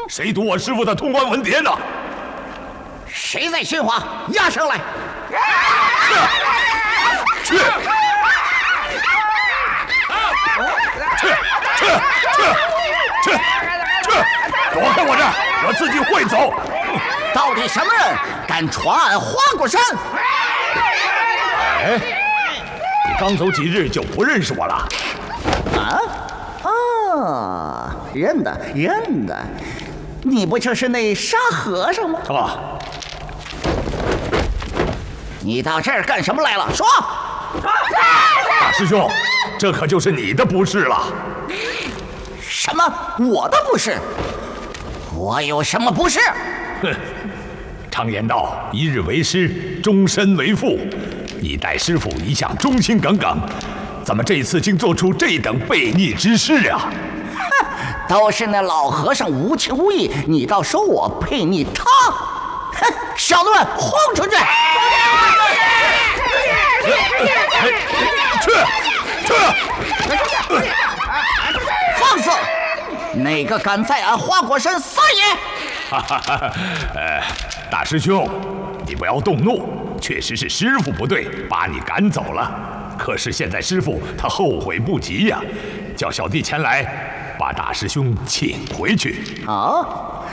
谁读我师傅的通关文牒呢？ 谁在训话？押上来！ 去！躲开我这儿，我自己会走。 到底什么人敢闯俺花果山？ 哎，你刚走几日就不认识我了？ 认得。你不就是那沙和尚吗？ 啊！ 你到这儿干什么来了？说！ 大师兄，这可就是你的不是了。 什么？我的不是？我有什么不是？ 哼！常言道，一日为师，终身为父。你待师傅一向忠心耿耿，怎么这次竟做出这等悖逆之事啊？ 都是那老和尚无情无义，你倒说我悖逆他！哼，小子们，轰出去！ 去！ 放肆！哪个敢在俺花果山撒野？ 大师兄，你不要动怒，确实是师傅不对，把你赶走了。可是现在师傅他后悔不及呀，叫小弟前来把大师兄请回去。 啊！